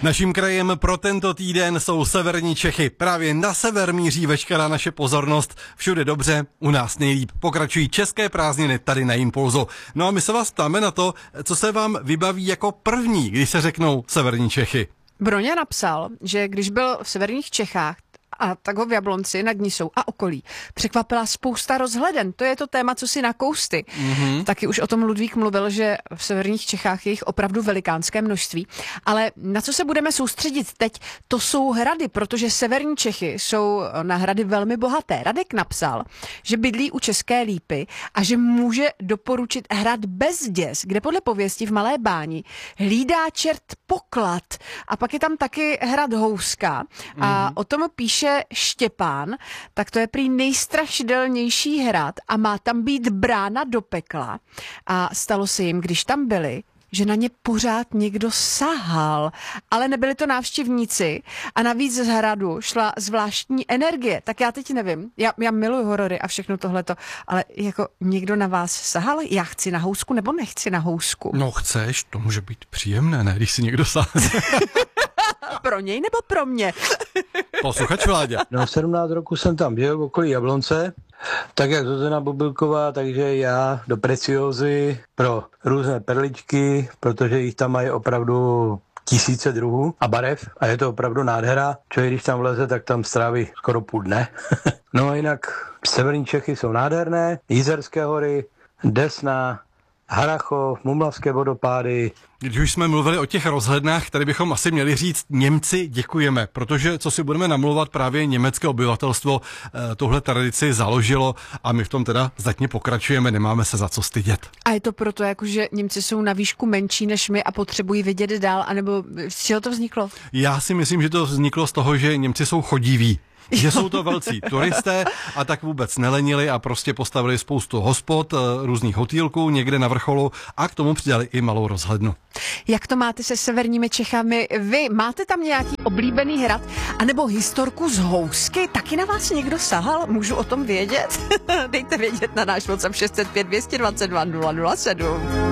Naším krajem pro tento týden jsou severní Čechy. Právě na sever míří veškerá naše pozornost. Všude dobře, u nás nejlíp. Pokračují české prázdniny tady na Impulzu. No a my se vás ptáme na to, co se vám vybaví jako první, když se řeknou severní Čechy. Broňa napsal, že když byl v severních Čechách, a tak ho v Jablonci nad Nisou a okolí překvapila spousta rozhleden. To je to téma, co si na kousty. Taky už o tom Ludvík mluvil, že v severních Čechách je jich opravdu velikánské množství. Ale na co se budeme soustředit teď, to jsou hrady, protože severní Čechy jsou na hrady velmi bohaté. Radek napsal, že bydlí u České Lípy a že může doporučit hrad Bezděs, kde podle pověsti v Malé Báni hlídá čert poklad. A pak je tam taky hrad Houska. A o tom píše Štěpán, tak to je prý nejstrašidelnější hrad a má tam být brána do pekla. A stalo se jim, když tam byli, že na ně pořád někdo sahal, ale nebyli to návštěvníci a navíc z hradu šla zvláštní energie. Tak já teď nevím, já miluji horory a všechno tohleto, ale jako někdo na vás sahal? Já chci na housku nebo nechci na housku? No chceš, to může být příjemné, ne, když si někdo sahá. Pro něj nebo pro mě? Posluchač Vláďa. No 17 roku jsem tam byl v okolí Jablonce, tak jak Zuzana Bobilková, takže já do Preciózy pro různé perličky, protože jich tam mají opravdu tisíce druhů a barev a je to opravdu nádhera. Člověk, když tam vleze, tak tam stráví skoro půl dne. No a jinak severní Čechy jsou nádherné, Jizerské hory, Desna, Harrachov, Mumlavské vodopády. Když už jsme mluvili o těch rozhlednách, tady bychom asi měli říct Němci děkujeme, protože co si budeme namlouvat, právě německé obyvatelstvo tuhle tradici založilo a my v tom teda zatím pokračujeme, nemáme se za co stydět. A je to proto, že Němci jsou na výšku menší než my a potřebují vidět dál, anebo z čeho to vzniklo? Já si myslím, že to vzniklo z toho, že Němci jsou chodiví. Že jsou to velcí turisté a tak vůbec nelenili a prostě postavili spoustu hospod, různých hotýlků někde na vrcholu a k tomu přidali i malou rozhlednu. Jak to máte se severními Čechami vy? Máte tam nějaký oblíbený hrad? A nebo historku z Housky? Taky na vás někdo sahal? Můžu o tom vědět? Dejte vědět na náš WhatsApp 605 222 007.